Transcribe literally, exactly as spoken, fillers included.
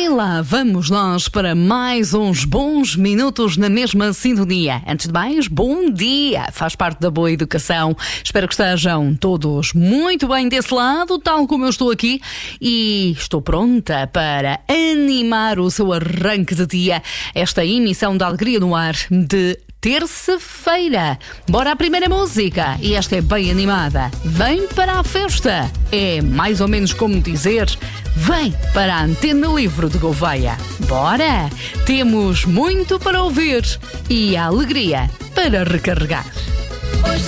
E lá vamos nós para mais uns bons minutos na mesma sintonia. Antes de mais, bom dia! Faz parte da boa educação. Espero que estejam todos muito bem desse lado, tal como eu estou aqui. E estou pronta para animar o seu arranque de dia. Esta emissão da Alegria no Ar de terça-feira. Bora à primeira música. E esta é bem animada. Vem para a festa. É mais ou menos como dizer: vem para a Antena Livre de Gouveia. Bora! Temos muito para ouvir e a alegria para recarregar.